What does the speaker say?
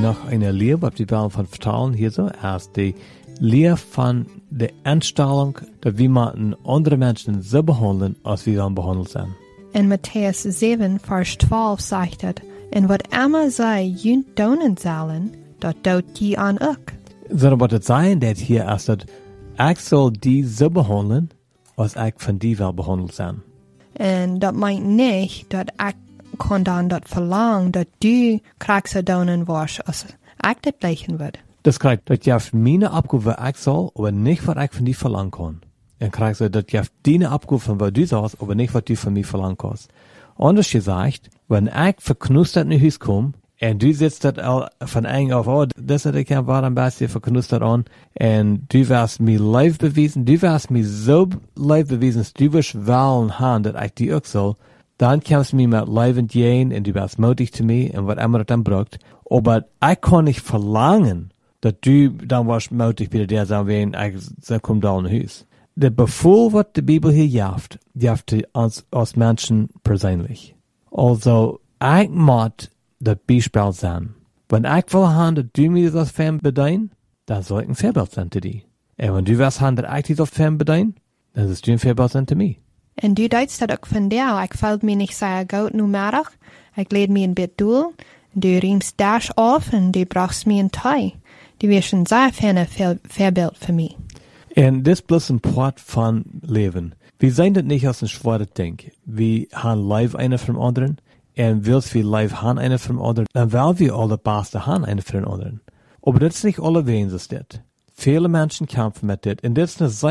noch eine Lehre, was wir wollen von vertalen hier so, erst die Lehre von der Einstellung, dass wir mal andere Menschen so behandeln, als wir dann behandelt sind. In Matthäus 7, Vers 12 sagt het, en wat immer zij junt doen zullen, dat doet je aan ook. Sondern was het sein, dat hier erst dat, ik zal die so behandeln, als ik van die wel behandeld zijn. En dat meint niet dat ik kan dan dat verlangen, dat du krijgt zo doen was, als ik dat blijven wil. Das krijgt dat je meine Abgabe, wat ik zal, aber nicht, wat ik van die verlangen kan. En krijgt so, dat je die Abgabe von wat du sagst, aber nicht, wat du von mir verlangen kannst. Anders gesagt, wenn ich verknustert in Huis kom, en du sitzt dat al van eng auf, oh, das hat ik war am besten verknustert an, en du wirst mir live bewiesen, du wirst mir so live bewiesen, dass du wirst wollen haben, dat ich die auch soll, dann kommst du mir mit leibend gehen, en du wirst mutig zu mir, en wat immer das dann braucht. Aber ich kann nicht verlangen, dass du dann warst mutig bei der sagen, wenn ich komm da in Huis. Der Befehl, was die Bibel hier jaft uns als Menschen persönlich. Also, ich muss das Beispiel sein. Wenn ich will haben, dass du mir das Fern bedienen, dann soll ich ein Vorbild sein zu dir. Und wenn du willst haben, dass ich das Fern bedienen, dann sollst du ein Vorbild sein zu mir. En du deitst dat ook van jou. Ik voel me niet zeer goed nu middag. Ik leed me een bed door. Du riemst dash af en du brauchst me een thee. Du wirst een zeer fijne Vorbild für mich. Und das ist bloß ein Part von Leben. Wir sehen das nicht als ein schwaches Ding. Wir haben live einer vom anderen. Und willst wir live haben einer vom anderen, dann wollen wir alle Beste haben einer von den anderen. Aber das ist nicht alle wen es das. Viele Menschen kämpfen mit das. Und das ist eine